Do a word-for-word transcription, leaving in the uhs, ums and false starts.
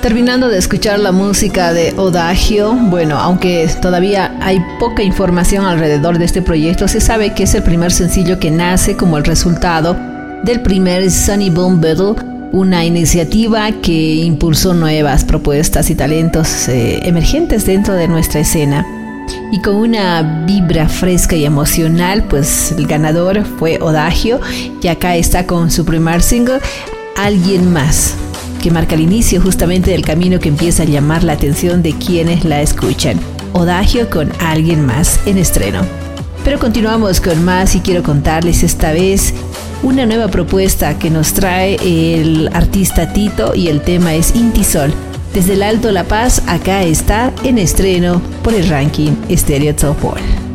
Terminando de escuchar la música de Odagio, bueno, aunque todavía hay poca información alrededor de este proyecto, se sabe que es el primer sencillo que nace como el resultado del primer Sunny Boom Battle, una iniciativa que impulsó nuevas propuestas y talentos eh, emergentes dentro de nuestra escena. Y con una vibra fresca y emocional, pues el ganador fue Odagio, y acá está con su primer single, Alguien Más, que marca el inicio justamente del camino que empieza a llamar la atención de quienes la escuchan. Odagio con Alguien Más en estreno. Pero continuamos con más y quiero contarles esta vez una nueva propuesta que nos trae el artista Tito y el tema es Intisol. Desde el Alto La Paz, acá está en estreno por el ranking Stereo Top World.